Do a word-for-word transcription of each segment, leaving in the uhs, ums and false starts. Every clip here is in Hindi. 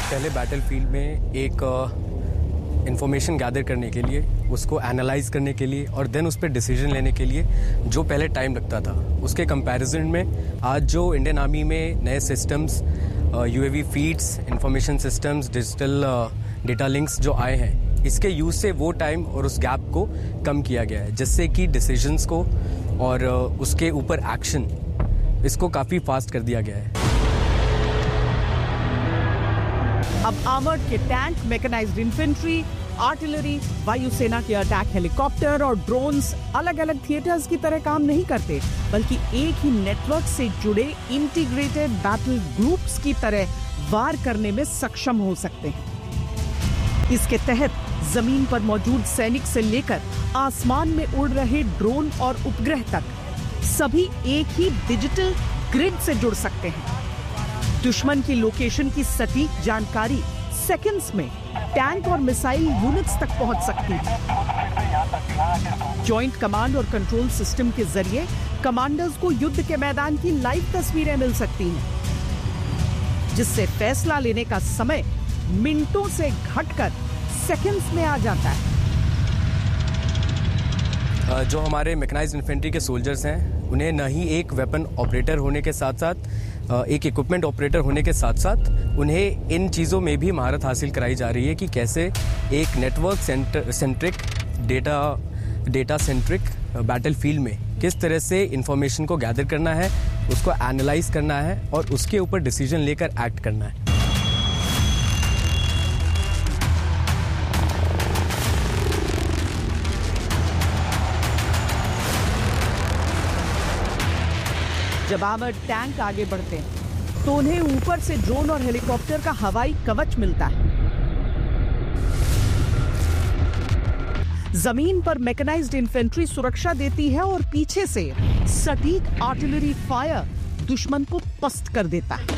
पहले बैटलफील्ड में एक इंफॉर्मेशन गैदर करने के लिए, उसको एनालाइज करने के लिए और देन उस पर डिसीजन लेने के लिए जो पहले टाइम लगता था, उसके कंपैरिजन में आज जो इंडियन आर्मी में नए systems, UAV feeds, information systems, digital data links जो आए हैं, इसके यूज से वो टाइम और उस गैप को कम किया गया है, जिससे कि डिसीजंस को और उसके ऊपर एक्शन, इसको काफ़ी फास्ट कर दिया गया है। अब आर्मर्ड के टैंक, मैकेनाइज्ड इन्फेंट्री, आर्टिलरी, वायुसेना के अटैक हेलीकॉप्टर और ड्रोन्स अलग अलग थिएटर्स की तरह काम नहीं करते, बल्कि एक ही नेटवर्क से जुड़े इंटीग्रेटेड बैटल ग्रुप्स की तरह वार करने में सक्षम हो सकते हैं। इसके तहत जमीन पर मौजूद सैनिक से लेकर आसमान में उड़ रहे ड्रोन और उपग्रह तक सभी एक ही डिजिटल ग्रिड से जुड़ सकते हैं। दुश्मन की लोकेशन की सटीक जानकारी सेकंड्स में टैंक और मिसाइल यूनिट्स तक पहुंच सकती है। जॉइंट कमांड और कंट्रोल सिस्टम के जरिए कमांडर्स को युद्ध के मैदान की लाइव तस्वीरें मिल सकती हैं, जिससे फैसला लेने का समय मिनटों से घटकर सेकंड्स में आ जाता है। जो हमारे मैकेनाइज्ड इन्फेंट्री के सोल्जर्स हैं, उन्हें न ही एक वेपन ऑपरेटर होने के साथ साथ एक इक्विपमेंट ऑपरेटर होने के साथ साथ उन्हें इन चीज़ों में भी महारत हासिल कराई जा रही है कि कैसे एक network centric data data centric battlefield में किस तरह से इंफॉर्मेशन को गैदर करना है, उसको एनालाइज करना है और उसके ऊपर डिसीजन लेकर एक्ट करना है। जब आर्मर्ड टैंक आगे बढ़ते हैं तो उन्हें ऊपर से ड्रोन और हेलीकॉप्टर का हवाई कवच मिलता है। जमीन पर मैकेनाइज्ड इन्फेंट्री सुरक्षा देती है और पीछे से सटीक आर्टिलरी फायर दुश्मन को पस्त कर देता है।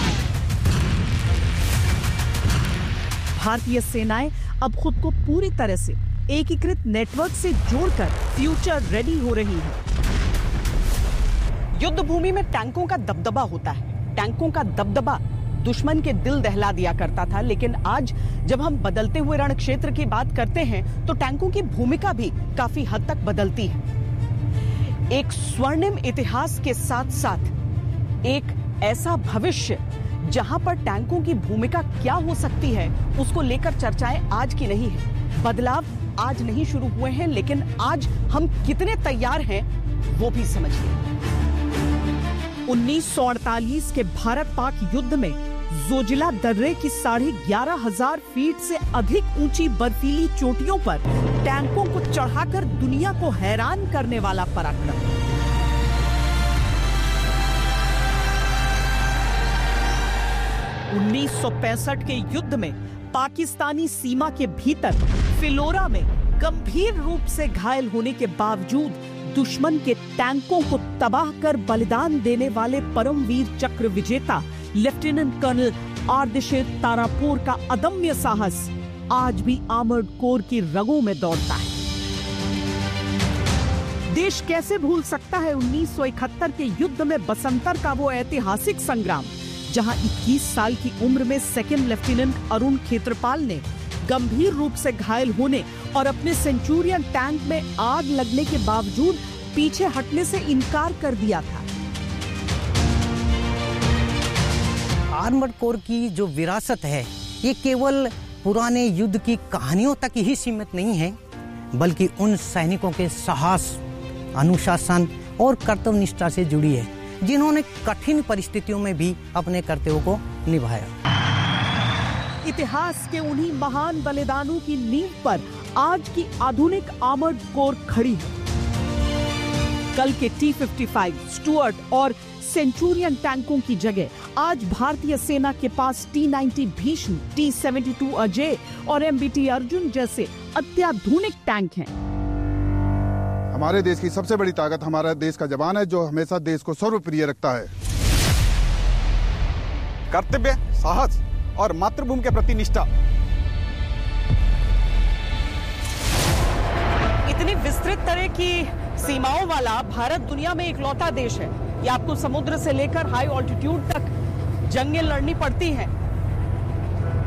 भारतीय सेनाएं अब खुद को पूरी तरह से एकीकृत नेटवर्क से जोड़कर फ्यूचर रेडी हो रही है। युद्ध भूमि में टैंकों का दबदबा होता है। टैंकों का दबदबा दुश्मन के दिल दहला दिया करता था, लेकिन आज जब हम बदलते हुए रण क्षेत्र की बात करते हैं तो टैंकों की भूमिका भी काफी हद तक बदलती है। एक स्वर्णिम इतिहास के साथ साथ एक ऐसा भविष्य जहां पर टैंकों की भूमिका क्या हो सकती है, उसको लेकर चर्चाएं आज की नहीं है। बदलाव आज नहीं शुरू हुए हैं, लेकिन आज हम कितने तैयार हैं वो भी समझिए। उन्नीस सौ अड़तालीस के भारत पाक युद्ध में जोजिला दर्रे की साढ़े ग्यारह हजार फीट से अधिक ऊंची बर्फीली चोटियों पर टैंकों को चढ़ाकर दुनिया को हैरान करने वाला पराक्रम। उन्नीस सौ पैंसठ के युद्ध में पाकिस्तानी सीमा के भीतर फिलोरा में गंभीर रूप से घायल होने के बावजूद दुश्मन के टैंकों को तबाह कर बलिदान देने वाले परमवीर चक्र विजेता लेफ्टिनेंट कर्नल आर्देशिर तारापुर का अदम्य साहस आज भी आर्मर्ड कोर की रगों में दौड़ता है। देश कैसे भूल सकता है उन्नीस सौ इकहत्तर के युद्ध में बसंतर का वो ऐतिहासिक संग्राम, जहां इक्कीस साल की उम्र में सेकंड लेफ्टिनेंट अरुण खेत्रपाल ने गंभीर रूप से घायल होने और अपने सेंचुरियन टैंक में आग लगने के बावजूद पीछे हटने से इनकार कर दिया था। आर्मर्ड कोर की जो विरासत है, ये केवल पुराने युद्ध की कहानियों तक ही सीमित नहीं है, बल्कि उन सैनिकों के साहस, अनुशासन और कर्तव्यनिष्ठा से जुड़ी है, जिन्होंने कठिन परिस्थितियों में भी अपने कर्तव्यों को निभाया। इतिहास के उन्हीं महान बलिदानों की नींव पर आज की आधुनिक आर्मर्ड कोर खड़ी है। कल के टी फिफ्टी फाइव, स्टुअर्ट और सेंचुरियन टैंकों की जगह आज भारतीय सेना के पास T ninety Bhishma, T seventy two Ajay और एमबीटी अर्जुन जैसे अत्याधुनिक टैंक हैं। हमारे देश की सबसे बड़ी ताकत हमारा देश का जवान है, जो हमेशा देश को सर्वप्रिय रखता है। कर्तव्य, साहस और मातृभूमि के प्रति निष्ठा। इतनी विस्तृत तरह की सीमाओं वाला भारत दुनिया में इकलौता देश है। ये आपको समुद्र से लेकर हाई ऑल्टीट्यूड तक जंगें लड़नी पड़ती हैं,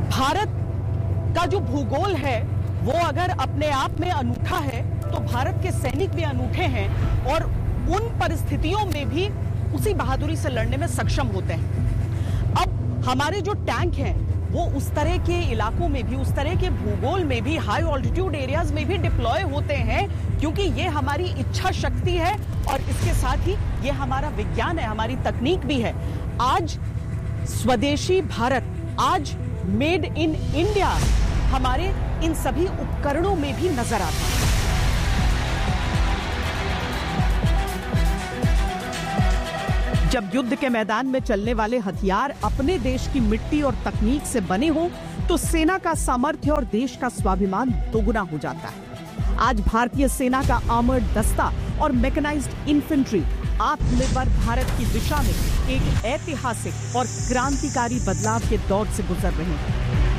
भारत का जो भूगोल है वो अगर अपने आप में अनूठा है तो भारत के सैनिक भी अनूठे हैं और उन परिस्थितियों में भी उसी बहादुरी से लड़ने में सक्षम होते हैं। अब हमारे जो टैंक हैं वो उस तरह के इलाकों में भी, उस तरह के भूगोल में भी, हाई ऑल्टीट्यूड एरियाज में भी डिप्लॉय होते हैं क्योंकि ये हमारी इच्छा शक्ति है और इसके साथ ही ये हमारा विज्ञान है, हमारी तकनीक भी है। आज स्वदेशी भारत, आज मेड इन इंडिया हमारे इन सभी उपकरणों में भी नजर आता है। जब युद्ध के मैदान में चलने वाले हथियार अपने देश की मिट्टी और तकनीक से बने हों तो सेना का सामर्थ्य और देश का स्वाभिमान दोगुना हो जाता है। आज भारतीय सेना का आर्मर्ड दस्ता और मैकेनाइज्ड इन्फेंट्री आत्मनिर्भर भारत की दिशा में एक ऐतिहासिक और क्रांतिकारी बदलाव के दौर से गुजर रहे हैं।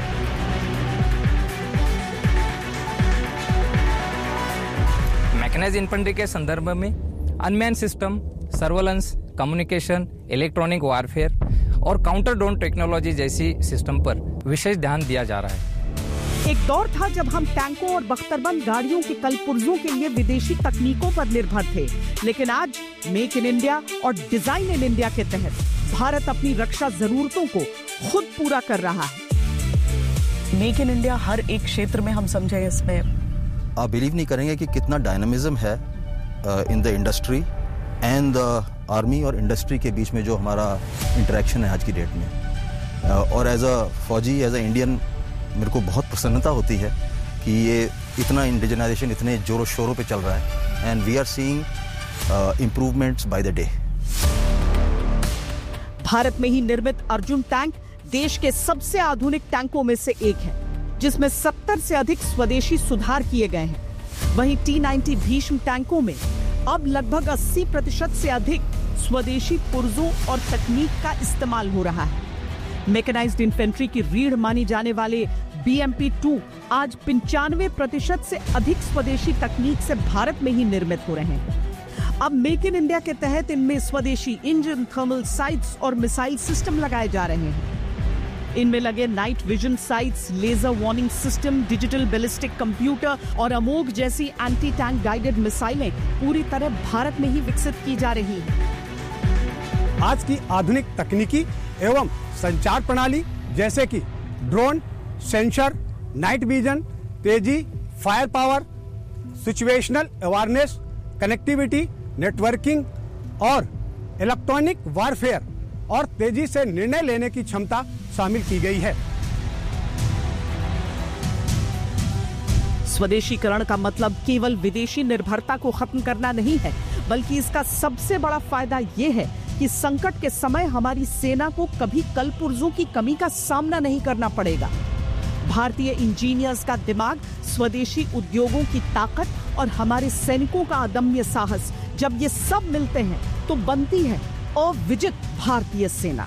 मैकेनाइज्ड इन्फेंट्री के संदर्भ में unmanned system, surveillance, communication, electronic warfare और काउंटर ड्रोन टेक्नोलॉजी जैसी सिस्टम पर विशेष ध्यान दिया जा रहा है। एक दौर था जब हम टैंकों और बख्तरबंद गाड़ियों के कलपुर्जों के लिए विदेशी तकनीकों पर निर्भर थे, लेकिन आज मेक इन इंडिया और डिजाइन इन इंडिया के तहत भारत अपनी रक्षा जरूरतों को खुद पूरा कर रहा है। मेक इन इंडिया हर एक क्षेत्र में हम समझे इसमें आप बिलीव नहीं करेंगे कि कितना डायनामिज्म है in the industry and the army और इंडस्ट्री के बीच में जो हमारा इंटरेक्शन है आज की डेट में। uh, और एज अ फौजी, एज अ इंडियन, मेरे को बहुत प्रसन्नता होती है कि ये इतना इंडिजनाइजेशन इतने जोरों शोरों पे चल रहा है and we are seeing improvements by the day. Bharat में ही निर्मित अर्जुन टैंक देश के सबसे आधुनिक टैंकों में से एक है, जिसमें सत्तर से अधिक स्वदेशी सुधार किए गए हैं। वहीं टी नाइंटी भीष्म टैंकों में अब लगभग अस्सी प्रतिशत से अधिक स्वदेशी पुर्जों और तकनीक का इस्तेमाल हो रहा है। मैकेनाइज्ड इन्फेंट्री की रीढ़ मानी जाने वाले बी एम पी टू आज पंचानवे प्रतिशत से अधिक स्वदेशी तकनीक से भारत में ही निर्मित हो रहे हैं। अब मेक इन इंडिया के तहत इनमें स्वदेशी इंजन, थर्मल साइट्स और मिसाइल सिस्टम लगाए जा रहे हैं। इनमें लगे night vision sites, laser warning system, digital ballistic computer और अमोघ जैसी एंटी टैंक गाइडेड मिसाइलें पूरी तरह भारत में ही विकसित की जा रही हैं। आज की आधुनिक तकनीकी एवं संचार प्रणाली जैसे कि ड्रोन, सेंसर, नाइट विजन, तेजी, fire power, situational awareness, connectivity, networking और इलेक्ट्रॉनिक वारफेयर और तेजी से निर्णय लेने की क्षमता शामिल की गई है। स्वदेशीकरण का मतलब केवल विदेशी निर्भरता को खत्म करना नहीं है, बल्कि इसका सबसे बड़ा फायदा यह है कि संकट के समय हमारी सेना को कभी कलपुर्जों की कमी का सामना नहीं करना पड़ेगा। भारतीय इंजीनियर्स का दिमाग, स्वदेशी उद्योगों की ताकत और हमारे सैनिकों का अदम्य साहस, जब ये सब मिलते हैं तो बनती है अविजित भारतीय सेना।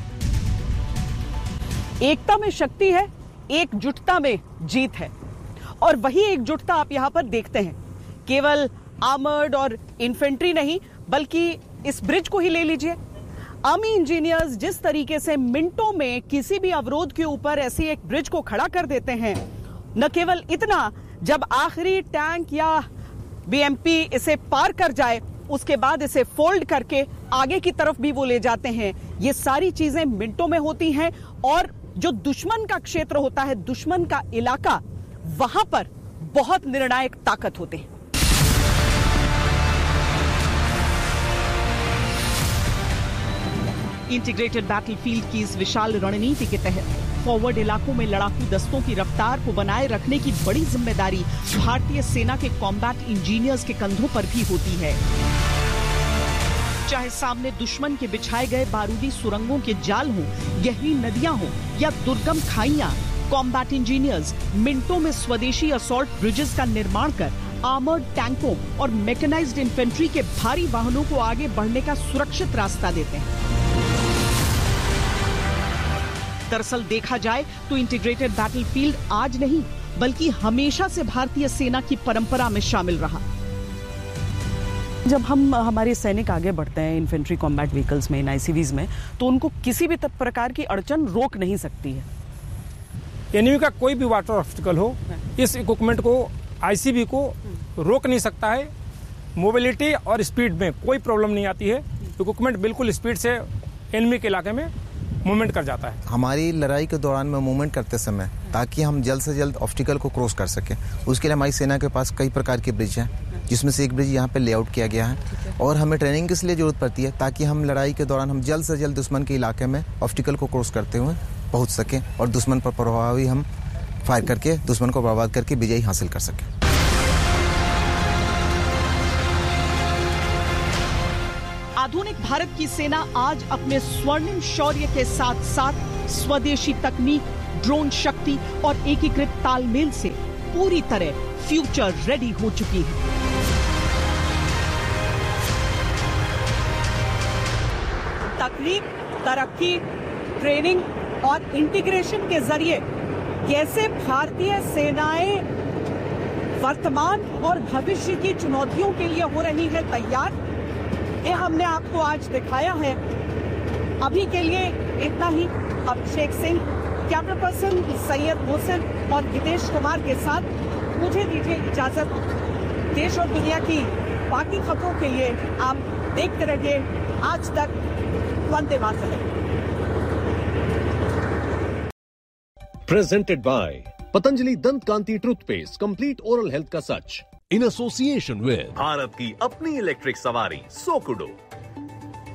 एकता में शक्ति है, एकजुटता में जीत है, और वही एकजुटता आप यहां पर देखते हैं। केवल आर्मर्ड और इन्फेंट्री नहीं, बल्कि इस ब्रिज को ही ले लीजिए। आर्मी इंजीनियर्स जिस तरीके से मिनटों में किसी भी अवरोध के ऊपर ऐसी एक ब्रिज को खड़ा कर देते हैं, न केवल इतना, जब आखिरी टैंक या बी एम पी इसे पार कर जाए, उसके बाद इसे फोल्ड करके आगे की तरफ भी वो ले जाते हैं। ये सारी चीजें मिनटों में होती हैं, और जो दुश्मन का क्षेत्र होता है, दुश्मन का इलाका, वहां पर बहुत निर्णायक ताकत होते हैं। इंटीग्रेटेड बैटलफील्ड की इस विशाल रणनीति के तहत फॉरवर्ड इलाकों में लड़ाकू दस्तों की रफ्तार को बनाए रखने की बड़ी जिम्मेदारी भारतीय सेना के कॉम्बैट इंजीनियर्स के कंधों पर भी होती है। चाहे सामने दुश्मन के बिछाए गए बारूदी सुरंगों के जाल हों, गहरी नदियां हों या दुर्गम खाइयां, कॉम्बैट इंजीनियर्स मिनटों में स्वदेशी असॉल्ट ब्रिजेस का निर्माण कर आर्मर्ड टैंकों और मैकेनाइज्ड इन्फेंट्री के भारी वाहनों को आगे बढ़ने का सुरक्षित रास्ता देते हैं। दरअसल देखा जाए तो इंटीग्रेटेड बैटलफील्ड आज नहीं, बल्कि हमेशा से भारतीय सेना की परंपरा में शामिल रहा। जब हम हमारे सैनिक आगे बढ़ते हैं इन्फेंट्री कॉम्बैट व्हीकल्स में, इन आई सी वीज़ में, तो उनको किसी भी प्रकार की अड़चन रोक नहीं सकती है। एनिमी का कोई भी वाटर ऑब्स्टिकल हो, इस इक्विपमेंट को आईसीबी को रोक नहीं सकता है। मोबिलिटी और स्पीड में कोई प्रॉब्लम नहीं आती है। इक्विपमेंट बिल्कुल स्पीड से एनिमी के इलाके में मूवमेंट कर जाता है। हमारी लड़ाई के दौरान में मूवमेंट करते समय ताकि हम जल्द से जल्द ऑब्स्टिकल को क्रॉस कर सकें, उसके लिए हमारी सेना के पास कई प्रकार के ब्रिज हैं, जिसमें से एक ब्रिज यहाँ पे लेआउट किया गया है। और हमें ट्रेनिंग किस लिए जरूरत पड़ती है, ताकि हम लड़ाई के दौरान हम जल्द से जल्द दुश्मन के इलाके में ऑब्स्टिकल को क्रॉस करते हुए पहुंच सकें और दुश्मन पर प्रभावी हम फायर करके दुश्मन को बर्बाद करके विजयी हासिल कर सकें। आधुनिक भारत की सेना आज अपने स्वर्णिम शौर्य के साथ साथ स्वदेशी तकनीक, ड्रोन शक्ति और एकीकृत तालमेल से पूरी तरह फ्यूचर रेडी हो चुकी है। तकनीक, तरक्की, ट्रेनिंग और इंटीग्रेशन के जरिए कैसे भारतीय सेनाएं वर्तमान और भविष्य की चुनौतियों के लिए हो रही है तैयार, ये हमने आपको आज दिखाया है। अभी के लिए इतना ही। अभिषेक सिंह, कैमरा पर्सन सैयद मोहसिन और हितेश कुमार के साथ मुझे दीजिए इजाजत। देश और दुनिया की बाकी खबरों के लिए आप देखते रहिए आज तक। वंदे मातरम। प्रेजेंटेड बाय पतंजलि दंत कांति टूथपेस्ट, कंप्लीट ओरल हेल्थ का सच, इन एसोसिएशन विद भारत की अपनी इलेक्ट्रिक सवारी सोकुडो।